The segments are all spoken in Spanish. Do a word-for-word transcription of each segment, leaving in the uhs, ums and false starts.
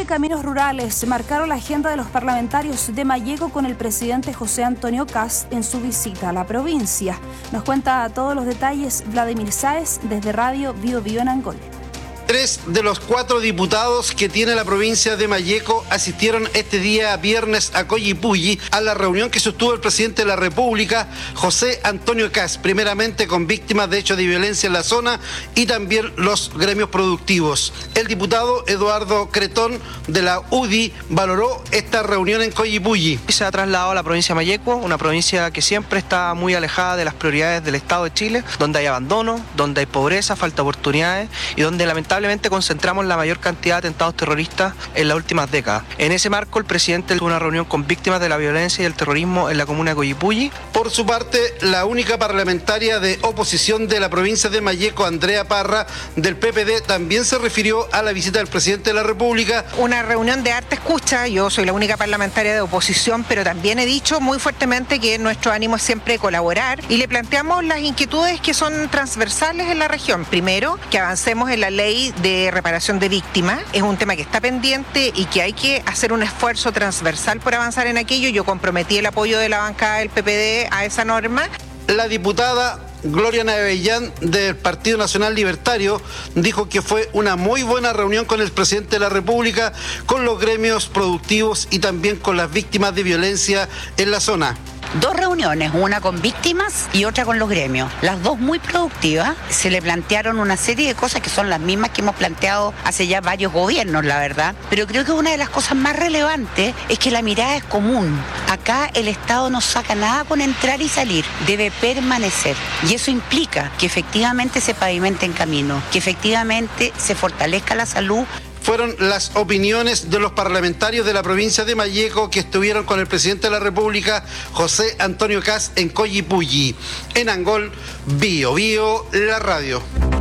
y Caminos Rurales marcaron la agenda de los parlamentarios de Malleco con el presidente José Antonio Kast en su visita a la provincia. Nos cuenta todos los detalles Vladimir Sáez desde Radio Bio Bio en Angol. Tres de los cuatro diputados que tiene la provincia de Malleco asistieron este día viernes a Coyipulli a la reunión que sostuvo el presidente de la República, José Antonio Kast, primeramente con víctimas de hechos de violencia en la zona y también los gremios productivos. El diputado Eduardo Cretón de la U D I valoró esta reunión en Coyipulli. Se ha trasladado a la provincia de Malleco, una provincia que siempre está muy alejada de las prioridades del Estado de Chile, donde hay abandono, donde hay pobreza, falta de oportunidades y donde lamentablemente Lamentablemente concentramos la mayor cantidad de atentados terroristas en las últimas décadas. En ese marco, el presidente tuvo una reunión con víctimas de la violencia y el terrorismo en la comuna de Coyipulli. Por su parte, la única parlamentaria de oposición de la provincia de Malleco, Andrea Parra, del P P D, también se refirió a la visita del presidente de la República. Una reunión de harta escucha, yo soy la única parlamentaria de oposición, pero también he dicho muy fuertemente que nuestro ánimo es siempre colaborar y le planteamos las inquietudes que son transversales en la región. Primero, que avancemos en la ley de reparación de víctimas, es un tema que está pendiente y que hay que hacer un esfuerzo transversal por avanzar en aquello. Yo comprometí el apoyo de la bancada del P P D a esa norma. La diputada Gloria Navellán del Partido Nacional Libertario dijo que fue una muy buena reunión con el presidente de la República, con los gremios productivos y también con las víctimas de violencia en la zona. Dos reuniones, una con víctimas y otra con los gremios. Las dos muy productivas. Se le plantearon una serie de cosas que son las mismas que hemos planteado hace ya varios gobiernos, la verdad. Pero creo que una de las cosas más relevantes es que la mirada es común. Acá el Estado no saca nada con entrar y salir. Debe permanecer. Y eso implica que efectivamente se pavimenten caminos, que efectivamente se fortalezca la salud. Fueron las opiniones de los parlamentarios de la provincia de Malleco que estuvieron con el presidente de la República, José Antonio Kast, en Coyipulli. En Angol, Bio Bio, la radio.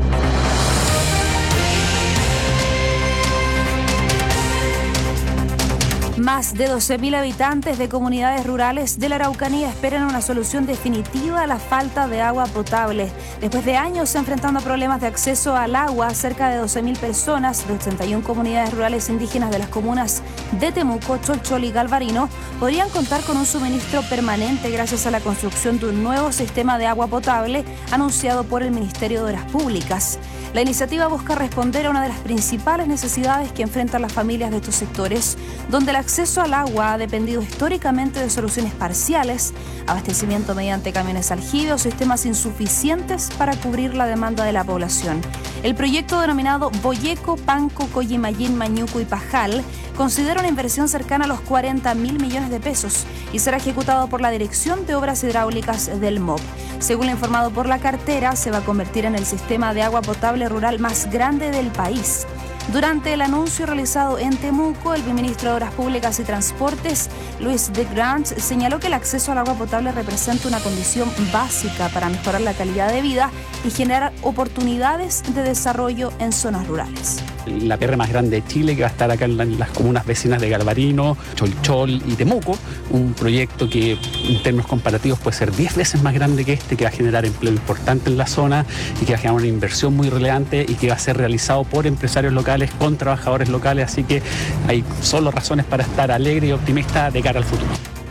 Más de doce mil habitantes de comunidades rurales de la Araucanía esperan una solución definitiva a la falta de agua potable. Después de años enfrentando problemas de acceso al agua, cerca de doce mil personas de ochenta y una comunidades rurales indígenas de las comunas de Temuco, Cholchol y Galvarino podrían contar con un suministro permanente gracias a la construcción de un nuevo sistema de agua potable anunciado por el Ministerio de Obras Públicas. La iniciativa busca responder a una de las principales necesidades que enfrentan las familias de estos sectores, donde el acceso al agua ha dependido históricamente de soluciones parciales, abastecimiento mediante camiones aljibes o sistemas insuficientes para cubrir la demanda de la población. El proyecto denominado Boyeco, Panco, Coyimayín, Mañuco y Pajal considera una inversión cercana a los cuarenta mil millones de pesos y será ejecutado por la Dirección de Obras Hidráulicas del M O B. Según lo informado por la cartera, se va a convertir en el sistema de agua potable rural más grande del país. Durante el anuncio realizado en Temuco, el ministro de Obras Públicas y Transportes, Luis de Grant, señaló que el acceso al agua potable representa una condición básica para mejorar la calidad de vida y generar oportunidades de desarrollo en zonas rurales. La P R más grande de Chile, que va a estar acá en, la, en las comunas vecinas de Galvarino, Cholchol y Temuco, un proyecto que en términos comparativos puede ser diez veces más grande que este, que va a generar empleo importante en la zona y que va a generar una inversión muy relevante y que va a ser realizado por empresarios locales con trabajadores locales, así que hay solo razones para estar alegre y optimista de cara al futuro.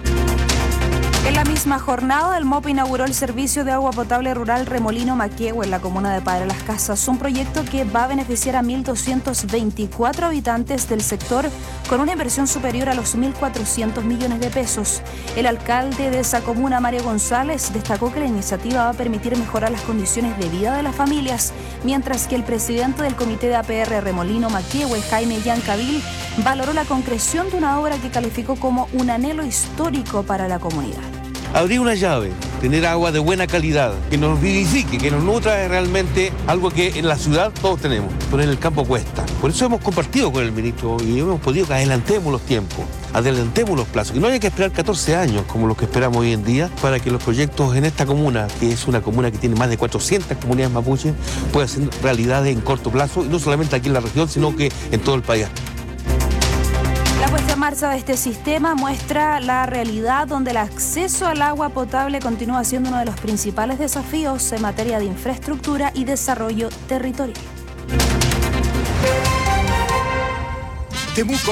En la misma jornada, el M O P inauguró el servicio de agua potable rural Remolino Maquehue en la comuna de Padre Las Casas, un proyecto que va a beneficiar a mil doscientos veinticuatro habitantes del sector con una inversión superior a los mil cuatrocientos millones de pesos. El alcalde de esa comuna, Mario González, destacó que la iniciativa va a permitir mejorar las condiciones de vida de las familias, mientras que el presidente del comité de A P R Remolino Maquehue, Jaime Yancavil, valoró la concreción de una obra que calificó como un anhelo histórico para la comunidad. Abrir una llave, tener agua de buena calidad, que nos vivifique, que nos nutra es realmente algo que en la ciudad todos tenemos, pero en el campo cuesta. Por eso hemos compartido con el ministro y hemos podido que adelantemos los tiempos, adelantemos los plazos, que no haya que esperar catorce años como los que esperamos hoy en día para que los proyectos en esta comuna, que es una comuna que tiene más de cuatrocientas comunidades mapuches, puedan ser realidades en corto plazo, y no solamente aquí en la región, sino que en todo el país. La puesta en marcha de este sistema muestra la realidad donde el acceso al agua potable continúa siendo uno de los principales desafíos en materia de infraestructura y desarrollo territorial. Temuco